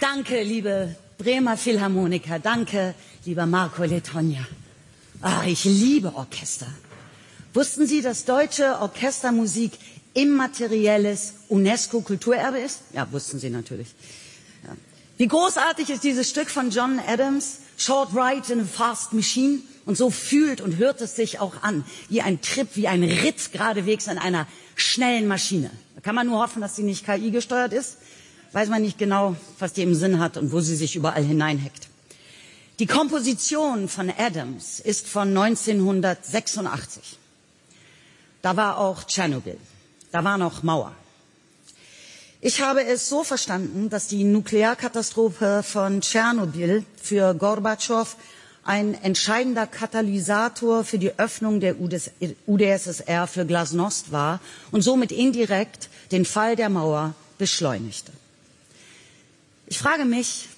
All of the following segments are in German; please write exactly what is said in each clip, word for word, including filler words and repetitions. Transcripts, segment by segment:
Danke, liebe Bremer Philharmoniker. Danke, lieber Marco Letogna. Ah, ich liebe Orchester. Wussten Sie, dass deutsche Orchestermusik immaterielles UNESCO-Kulturerbe ist? Ja, wussten Sie natürlich. Ja. Wie großartig ist dieses Stück von John Adams, Short Ride in a Fast Machine? Und so fühlt und hört es sich auch an, wie ein Trip, wie ein Ritt geradewegs in einer schnellen Maschine. Da kann man nur hoffen, dass sie nicht K I gesteuert ist. Weiß man nicht genau, was die im Sinn hat und wo sie sich überall hineinhackt. Die Komposition von Adams ist von neunzehnhundertsechsundachtzig. Da war auch Tschernobyl. Da war noch Mauer. Ich habe es so verstanden, dass die Nuklearkatastrophe von Tschernobyl für Gorbatschow ein entscheidender Katalysator für die Öffnung der U d S S R für Glasnost war und somit indirekt den Fall der Mauer beschleunigte. Ich frage mich,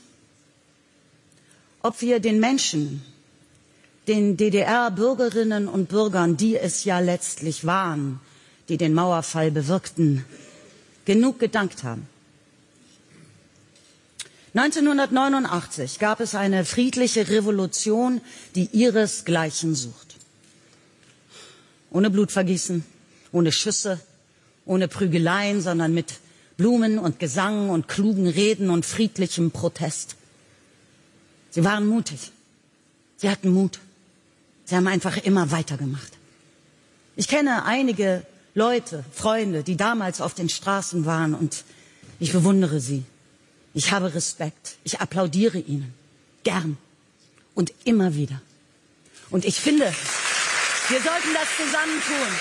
ob wir den Menschen, den D D R-Bürgerinnen und Bürgern, die es ja letztlich waren, die den Mauerfall bewirkten, genug gedankt haben. neunzehnhundertneunundachtzig gab es eine friedliche Revolution, die ihresgleichen sucht. Ohne Blutvergießen, ohne Schüsse, ohne Prügeleien, sondern mit Blumen und Gesang und klugen Reden und friedlichem Protest. Sie waren mutig. Sie hatten Mut. Sie haben einfach immer weitergemacht. Ich kenne einige Leute, Freunde, die damals auf den Straßen waren und ich bewundere sie. Ich habe Respekt. Ich applaudiere ihnen. Gern. Und immer wieder. Und ich finde, wir sollten das zusammen tun.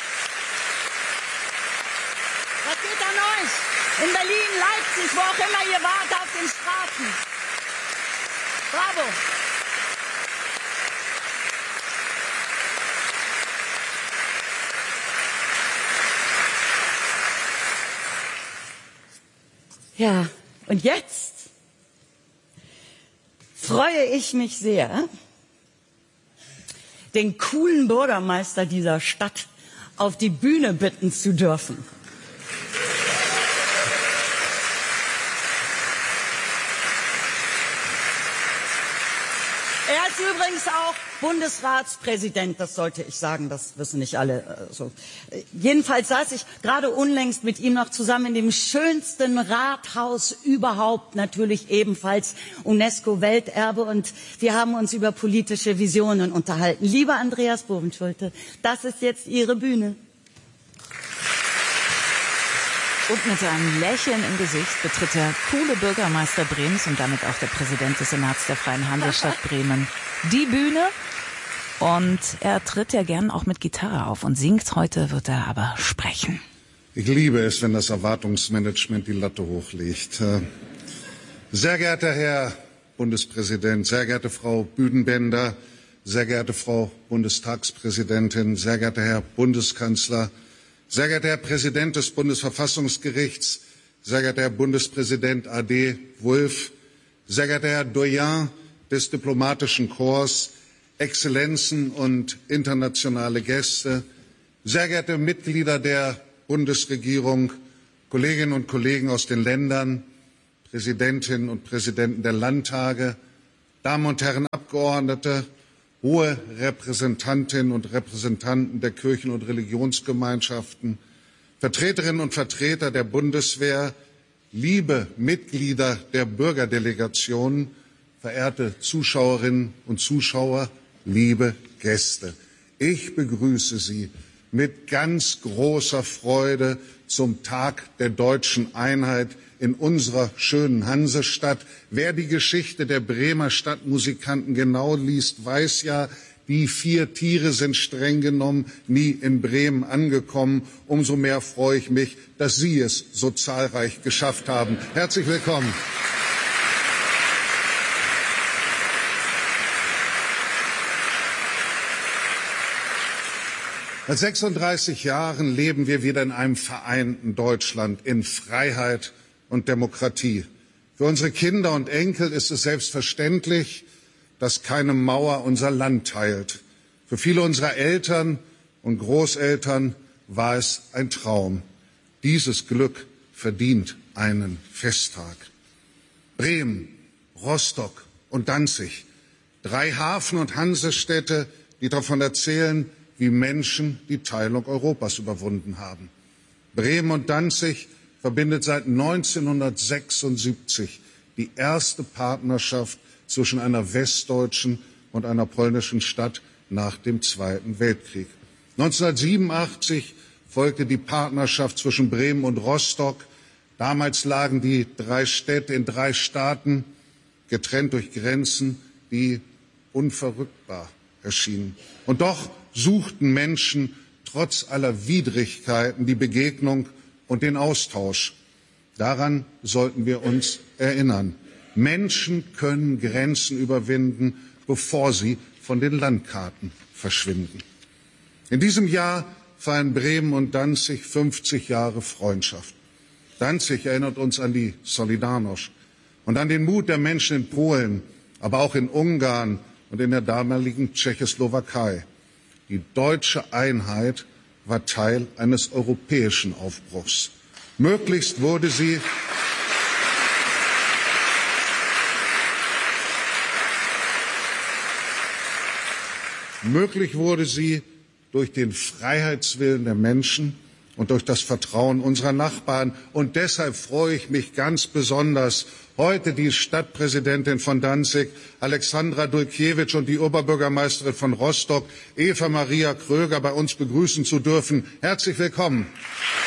Was geht an euch? In Berlin, Leipzig, wo auch immer ihr wart, auf den Straßen. Bravo. Ja, und jetzt freue ich mich sehr, den coolen Bürgermeister dieser Stadt auf die Bühne bitten zu dürfen. Er ist übrigens auch Bundesratspräsident, das sollte ich sagen, das wissen nicht alle. So. Jedenfalls saß ich gerade unlängst mit ihm noch zusammen in dem schönsten Rathaus überhaupt, natürlich ebenfalls UNESCO-Welterbe, und wir haben uns über politische Visionen unterhalten. Lieber Andreas Bovenschulte, das ist jetzt Ihre Bühne. Und mit einem Lächeln im Gesicht betritt der coole Bürgermeister Bremens und damit auch der Präsident des Senats der Freien Hansestadt Bremen die Bühne. Und er tritt ja gern auch mit Gitarre auf und singt. Heute wird er aber sprechen. Ich liebe es, wenn das Erwartungsmanagement die Latte hochlegt. Sehr geehrter Herr Bundespräsident, sehr geehrte Frau Büdenbender, sehr geehrte Frau Bundestagspräsidentin, sehr geehrter Herr Bundeskanzler, sehr geehrter Herr Präsident des Bundesverfassungsgerichts, sehr geehrter Herr Bundespräsident A D Wulff, sehr geehrter Herr Doyen des Diplomatischen Korps, Exzellenzen und internationale Gäste, sehr geehrte Mitglieder der Bundesregierung, Kolleginnen und Kollegen aus den Ländern, Präsidentinnen und Präsidenten der Landtage, Damen und Herren Abgeordnete, hohe Repräsentantinnen und Repräsentanten der Kirchen- und Religionsgemeinschaften, Vertreterinnen und Vertreter der Bundeswehr, liebe Mitglieder der Bürgerdelegation, verehrte Zuschauerinnen und Zuschauer, liebe Gäste. Ich begrüße Sie mit ganz großer Freude zum Tag der deutschen Einheit in unserer schönen Hansestadt. Wer die Geschichte der Bremer Stadtmusikanten genau liest, weiß ja, die vier Tiere sind streng genommen nie in Bremen angekommen. Umso mehr freue ich mich, dass Sie es so zahlreich geschafft haben. Herzlich willkommen. Seit sechsunddreißig Jahren leben wir wieder in einem vereinten Deutschland in Freiheit und Demokratie. Für unsere Kinder und Enkel ist es selbstverständlich, dass keine Mauer unser Land teilt. Für viele unserer Eltern und Großeltern war es ein Traum. Dieses Glück verdient einen Festtag. Bremen, Rostock und Danzig. Drei Hafen- und Hansestädte, die davon erzählen, wie Menschen die Teilung Europas überwunden haben. Bremen und Danzig verbindet seit neunzehnhundertsechsundsiebzig die erste Partnerschaft zwischen einer westdeutschen und einer polnischen Stadt nach dem Zweiten Weltkrieg. neunzehnhundertsiebenundachtzig folgte die Partnerschaft zwischen Bremen und Rostock. Damals lagen die drei Städte in drei Staaten, getrennt durch Grenzen, die unverrückbar erschienen. Und doch suchten Menschen trotz aller Widrigkeiten die Begegnung und den Austausch. Daran sollten wir uns erinnern. Menschen können Grenzen überwinden, bevor sie von den Landkarten verschwinden. In diesem Jahr feiern Bremen und Danzig fünfzig Jahre Freundschaft. Danzig erinnert uns an die Solidarność und an den Mut der Menschen in Polen, aber auch in Ungarn und in der damaligen Tschechoslowakei. Die deutsche Einheit war Teil eines europäischen Aufbruchs. Möglichst wurde sie Möglich wurde sie durch den Freiheitswillen der Menschen und durch das Vertrauen unserer Nachbarn. Und deshalb freue ich mich ganz besonders, heute die Stadtpräsidentin von Danzig, Alexandra Dulkiewicz, und die Oberbürgermeisterin von Rostock, Eva Maria Kröger, bei uns begrüßen zu dürfen. Herzlich willkommen.